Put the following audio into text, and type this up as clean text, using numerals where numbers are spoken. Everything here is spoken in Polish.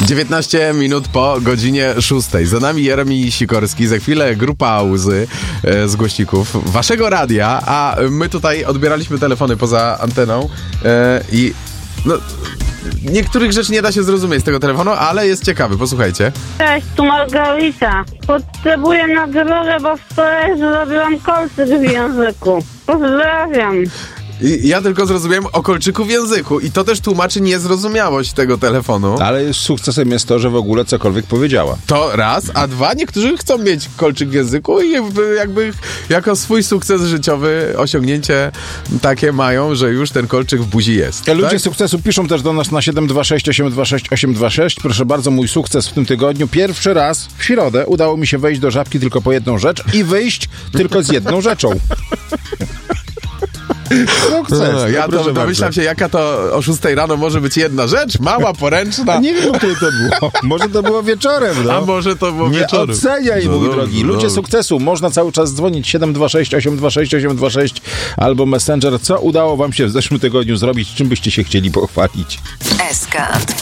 19 minut po godzinie 6. Za nami Jeremi Sikorski. Za chwilę grupa Łzy z głośników waszego radia, a my tutaj odbieraliśmy telefony poza anteną i no, niektórych rzeczy nie da się zrozumieć z tego telefonu, ale jest ciekawy. Posłuchajcie. Cześć, tu Margarita. Potrzebuję nagrodę, bo wczoraj zrobiłam kolczyk w języku. Pozdrawiam. I ja tylko zrozumiałem o kolczyku w języku i to też tłumaczy niezrozumiałość tego telefonu. Ale sukcesem jest to, że w ogóle cokolwiek powiedziała. To raz, a dwa, niektórzy chcą mieć kolczyk w języku i jakby jako swój sukces życiowy osiągnięcie takie mają, że już ten kolczyk w buzi jest. Ludzie tak? sukcesu piszą też do nas na 726 826 826. Proszę bardzo, mój sukces w tym tygodniu. Pierwszy raz w środę udało mi się wejść do Żabki tylko po jedną rzecz i wyjść tylko z jedną rzeczą. Sukces. Ja to domyślam się, jaka to o 6 rano może być jedna rzecz, mała, poręczna. Nie wiem, o której to było. Może to było wieczorem, no. A może to było wieczorem. Nie oceniaj, mój drogi. Ludzie sukcesu, można cały czas dzwonić 726 826 826 albo Messenger. Co udało wam się w zeszłym tygodniu zrobić? Czym byście się chcieli pochwalić? SK